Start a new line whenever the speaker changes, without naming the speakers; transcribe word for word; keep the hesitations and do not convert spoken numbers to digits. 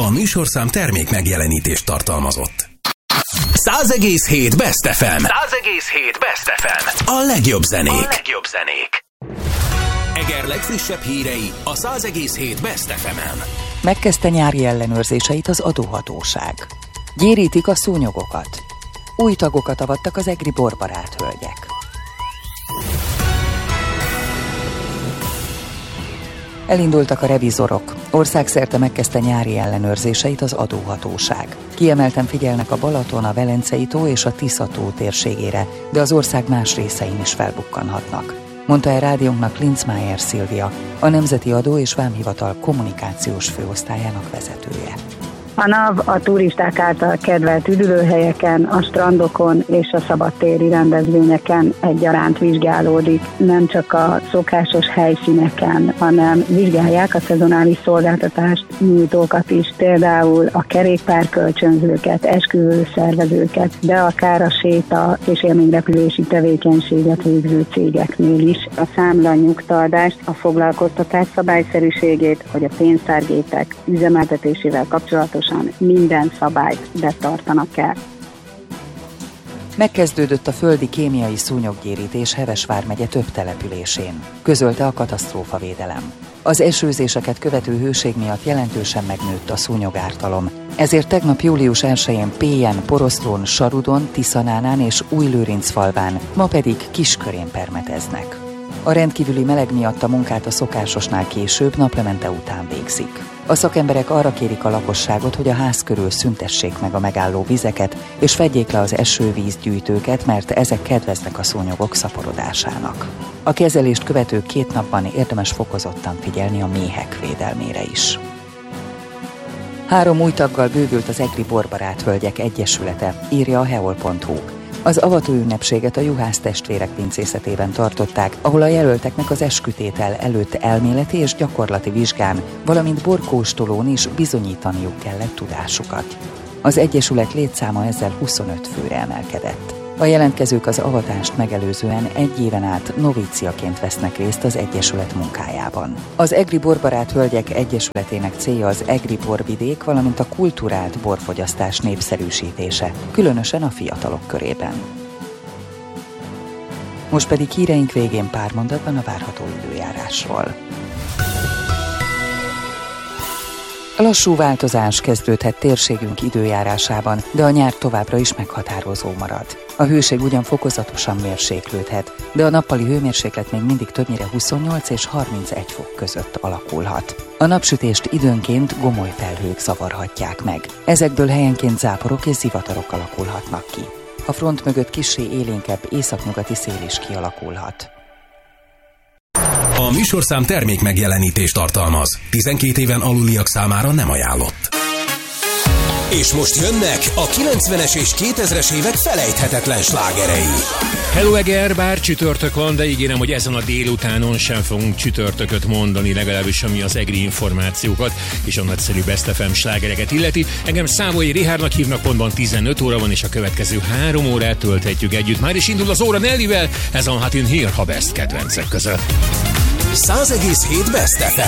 A műsorszám termék megjelenítést tartalmazott. száz egész hét Best ef em. száz egész hét Best ef em. A legjobb zenék. A legjobb zenék. Eger legfrissebb hírei a száz egész hét Best ef emen.
Megkezdte nyári ellenőrzéseit az adóhatóság. Gyérítik a szúnyogokat. Új tagokat avattak az egri borbarát hölgyek. Elindultak a revizorok. Országszerte megkezdte nyári ellenőrzéseit az adóhatóság. Kiemelten figyelnek a Balaton, a Velencei tó és a Tisza tó térségére, de az ország más részein is felbukkanhatnak. Mondta el rádiónknak Linzmeier Szilvia, a Nemzeti Adó és Vámhivatal kommunikációs főosztályának vezetője.
A NAV a turisták által kedvelt üdülőhelyeken, a strandokon és a szabadtéri rendezvényeken egyaránt vizsgálódik. Nem csak a szokásos helyszíneken, hanem vizsgálják a szezonális szolgáltatást nyújtókat is, például a kerékpárkölcsönzőket, esküvőszervezőket, de akár a séta és élményrepülési tevékenységet végző cégeknél is. A számla nyugtaadást, a foglalkoztatás szabályszerűségét, hogy a pénztárgépek üzemeltetésével kapcsolatos minden szabályt betartanak el.
Megkezdődött a földi kémiai szúnyoggyérítés Heves vármegye több településén, közölte a katasztrófavédelem. Az esőzéseket követő hőség miatt jelentősen megnőtt a szúnyogártalom, ezért tegnap július elsején Pélyen, Poroszlón, Sarudon, Tiszanánán és Újlőrincfalván, ma pedig Kiskörén permeteznek. A rendkívüli meleg miatt a munkát a szokásosnál később, naplemente után végzik. A szakemberek arra kérik a lakosságot, hogy a ház körül szüntessék meg a megálló vizeket, és fedjék le az esővízgyűjtőket, mert ezek kedveznek a szúnyogok szaporodásának. A kezelést követő két napban érdemes fokozottan figyelni a méhek védelmére is. Három új taggal bővült az egri borbarát hölgyek egyesülete, írja a heol pont hu. Az avató ünnepséget a juhász testvérek pincészetében tartották, ahol a jelölteknek az eskütétel előtt elméleti és gyakorlati vizsgán, valamint borkóstolón is bizonyítaniuk kellett tudásukat. Az egyesület létszáma ezzel huszonöt főre emelkedett. A jelentkezők az avatást megelőzően egy éven át novíciaként vesznek részt az egyesület munkájában. Az egri borbarát hölgyek egyesületének célja az egri borvidék, valamint a kulturált borfogyasztás népszerűsítése, különösen a fiatalok körében. Most pedig híreink végén pár mondatban a várható időjárásról. Lassú változás kezdődhet térségünk időjárásában, de a nyár továbbra is meghatározó marad. A hőség ugyan fokozatosan mérséklődhet, de a nappali hőmérséklet még mindig többnyire huszonnyolc és harmincegy fok között alakulhat. A napsütést időnként gomoly felhők zavarhatják meg. Ezekből helyenként záporok és zivatarok alakulhatnak ki. A front mögött kissé élénkebb északnyugati szél is kialakulhat.
A műsorszám termék megjelenítést tartalmaz. tizenkét éven aluliak számára nem ajánlott. És most jönnek a kilencvenes és kétezres évek felejthetetlen slágerei.
Hello Eger, bár csütörtök van, de ígérem, hogy ezen a délutánon sem fogunk csütörtököt mondani, legalábbis ami az egri információkat és a nagyszerű Best ef em slágereket illeti. Engem Szávói Richardnak hívnak, pontban tizenöt óra van, és a következő három órát tölthetjük együtt. Már is indul az óra Nellyvel, ez a Hot in Here, ha Best kedvencek között.
száz egész hét Best ef em.